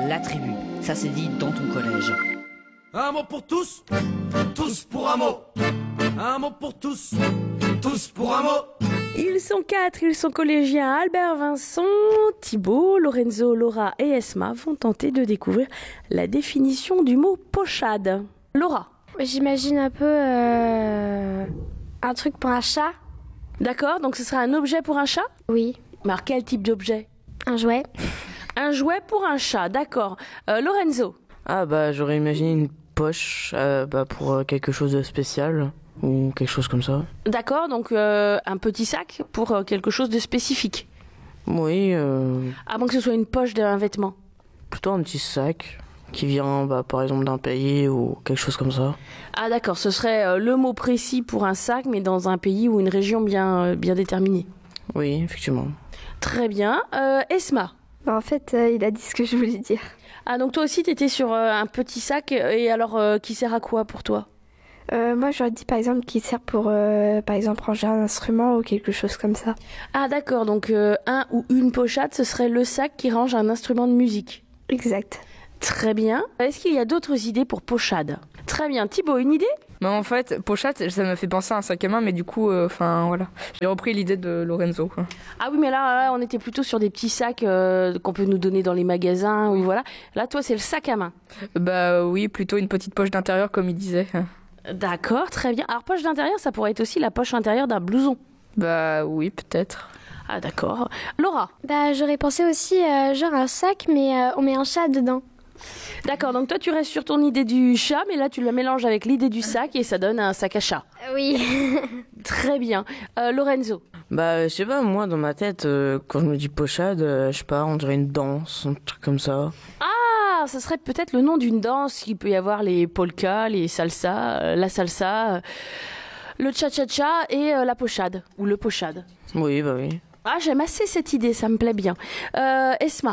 la tribu. Ça c'est dit dans ton collège. Un mot pour tous, tous pour un mot. Un mot pour tous, tous pour un mot. Ils sont 4, ils sont collégiens. Albert, Vincent, Thibaut, Lorenzo, Laura et Esma vont tenter de découvrir la définition du mot pochade. Laura. J'imagine un peu un truc pour un chat. D'accord, donc ce sera un objet pour un chat ? Oui. Mais alors quel type d'objet ? Un jouet. Un jouet pour un chat, d'accord. Lorenzo. Ah bah j'aurais imaginé une poche pour quelque chose de spécial ou quelque chose comme ça. D'accord, donc un petit sac pour quelque chose de spécifique. Oui. Avant que ce soit une poche d'un vêtement. Plutôt un petit sac qui vient par exemple d'un pays ou quelque chose comme ça. Ah d'accord, ce serait le mot précis pour un sac mais dans un pays ou une région bien déterminée. Oui, effectivement. Très bien. Esma. En fait, il a dit ce que je voulais dire. Ah donc toi aussi t'étais sur un petit sac et alors qui sert à quoi pour toi ? Moi j'aurais dit par exemple qu'il sert pour par exemple ranger un instrument ou quelque chose comme ça. Ah d'accord, donc un ou une pochade ce serait le sac qui range un instrument de musique. Exact. Très bien. Est-ce qu'il y a d'autres idées pour pochade ? Très bien. Thibaut, une idée ? Mais en fait, pochade, ça me fait penser à un sac à main, mais du coup, voilà. J'ai repris l'idée de Lorenzo, quoi. Ah oui, mais là, on était plutôt sur des petits sacs qu'on peut nous donner dans les magasins, oui, voilà. Là, toi, c'est le sac à main. Bah oui, plutôt une petite poche d'intérieur, comme il disait. D'accord, très bien. Alors, poche d'intérieur, ça pourrait être aussi la poche intérieure d'un blouson. Bah oui, peut-être. Ah d'accord. Laura ? Bah j'aurais pensé aussi genre un sac, mais on met un chat dedans. D'accord, donc toi tu restes sur ton idée du chat, mais là tu la mélanges avec l'idée du sac et ça donne un sac à chat. Oui. Très bien. Lorenzo ? Bah je sais pas, moi dans ma tête, quand je me dis pochade, je sais pas, on dirait une danse, un truc comme ça. Ah, ça serait peut-être le nom d'une danse. Il peut y avoir les polkas, les salsa, la salsa, le cha-cha-cha et la pochade, ou le pochade. Oui, bah oui. Ah, j'aime assez cette idée, ça me plaît bien. Esma ?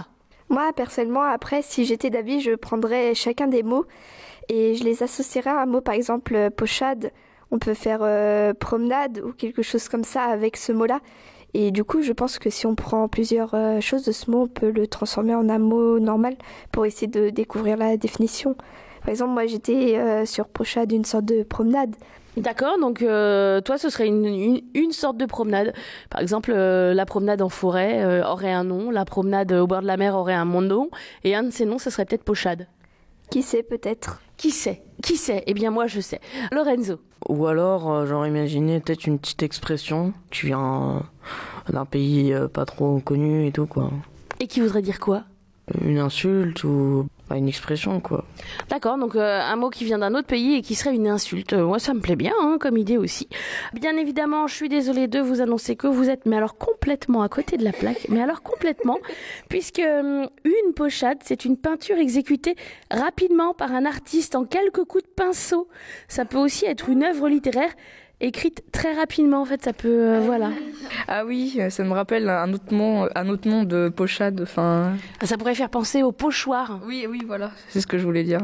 Moi, personnellement, après, si j'étais d'avis, je prendrais chacun des mots et je les associerais à un mot, par exemple, pochade. On peut faire promenade ou quelque chose comme ça avec ce mot-là. Et du coup, je pense que si on prend plusieurs choses de ce mot, on peut le transformer en un mot normal pour essayer de découvrir la définition. Par exemple, moi, j'étais sur pochade, une sorte de promenade. D'accord, donc toi ce serait une sorte de promenade. Par exemple, la promenade en forêt aurait un nom, la promenade au bord de la mer aurait un nom, et un de ces noms, ça serait peut-être pochade. Qui sait, peut-être. Qui sait ? Eh bien moi je sais. Lorenzo ? Ou alors j'aurais imaginé peut-être une petite expression qui vient d'un pays pas trop connu et tout quoi. Et qui voudrait dire quoi ? Une insulte ou une expression quoi. D'accord, donc un mot qui vient d'un autre pays et qui serait une insulte. Moi ça me plaît bien comme idée aussi. Bien évidemment, je suis désolée de vous annoncer que vous êtes mais alors complètement à côté de la plaque, mais alors complètement, puisque une pochade, c'est une peinture exécutée rapidement par un artiste en quelques coups de pinceau. Ça peut aussi être une œuvre littéraire écrite très rapidement, en fait, ça peut, voilà. Ah oui, ça me rappelle un autre nom de pochade, enfin... Ça pourrait faire penser au pochoir. Oui, voilà, c'est ce que je voulais dire.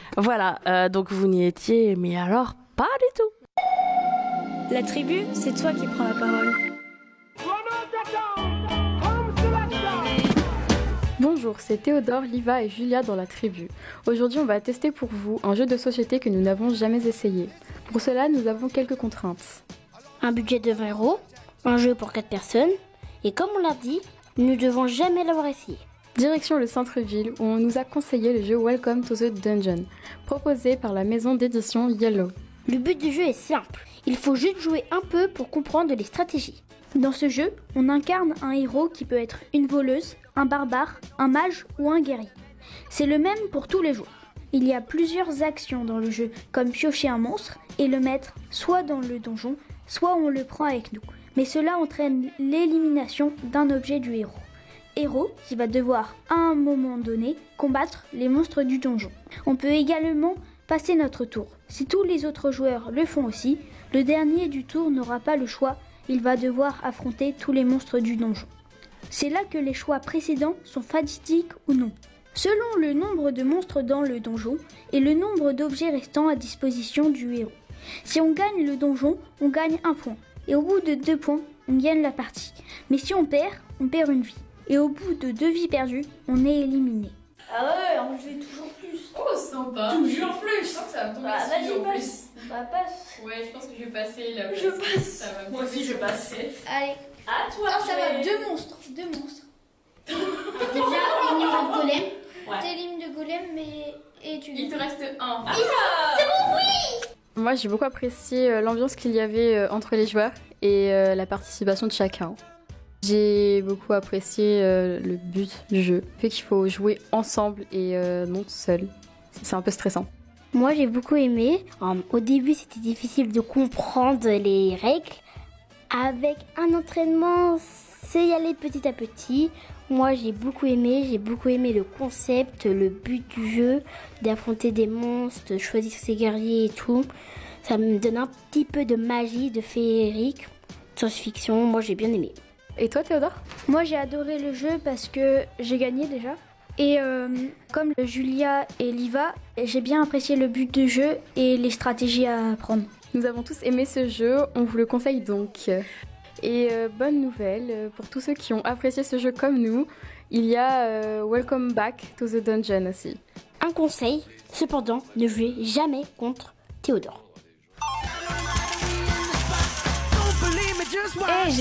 Voilà, donc vous n'y étiez, mais alors, pas du tout. La tribu, c'est toi qui prends la parole. Bonjour, c'est Théodore, Liva et Julia dans la tribu. Aujourd'hui, on va tester pour vous un jeu de société que nous n'avons jamais essayé. Pour cela, nous avons quelques contraintes. Un budget de 20 €, un jeu pour 4 personnes, et comme on l'a dit, nous ne devons jamais l'avoir essayé. Direction le centre-ville où on nous a conseillé le jeu Welcome to the Dungeon, proposé par la maison d'édition Yellow. Le but du jeu est simple, il faut juste jouer un peu pour comprendre les stratégies. Dans ce jeu, on incarne un héros qui peut être une voleuse, un barbare, un mage ou un guerrier. C'est le même pour tous les joueurs. Il y a plusieurs actions dans le jeu, comme piocher un monstre et le mettre soit dans le donjon, soit on le prend avec nous. Mais cela entraîne l'élimination d'un objet du héros. Héros qui va devoir, à un moment donné, combattre les monstres du donjon. On peut également passer notre tour. Si tous les autres joueurs le font aussi, le dernier du tour n'aura pas le choix, il va devoir affronter tous les monstres du donjon. C'est là que les choix précédents sont fatidiques ou non. Selon le nombre de monstres dans le donjon et le nombre d'objets restants à disposition du héros. Si on gagne le donjon, on gagne 1 point. Et au bout de 2 points, on gagne la partie. Mais si on perd une vie. Et au bout de 2 vies perdues, on est éliminé. Ah ouais, on joue toujours plus. Oh, sympa. Toujours plus. Je sens que ça va tomber Bah, dessus, vas-y, en passe. plus. Bah, passe. Ouais, je pense que je vais passer là. Je parce que passe. Ça va Moi aussi, je passe. Allez. À toi. Ah, ça va, deux monstres. Déjà, une ligne de golem. Ouais. Des lignes de golem, mais. Et tu Il te reste un. Moi, j'ai beaucoup apprécié l'ambiance qu'il y avait entre les joueurs et la participation de chacun. J'ai beaucoup apprécié le but du jeu, le fait qu'il faut jouer ensemble et non tout seul. C'est un peu stressant. Moi, j'ai beaucoup aimé. Au début, c'était difficile de comprendre les règles. Avec un entraînement, c'est y aller petit à petit. Moi, j'ai beaucoup aimé le concept, le but du jeu, d'affronter des monstres, de choisir ses guerriers et tout. Ça me donne un petit peu de magie, de féerique, science-fiction. Moi, j'ai bien aimé. Et toi, Théodore? Moi, j'ai adoré le jeu parce que j'ai gagné déjà. Et comme Julia et Liva, j'ai bien apprécié le but du jeu et les stratégies à prendre. Nous avons tous aimé ce jeu, on vous le conseille donc. Et bonne nouvelle, pour tous ceux qui ont apprécié ce jeu comme nous, il y a Welcome Back to the Dungeon aussi. Un conseil, cependant, ne jouez jamais contre Théodore.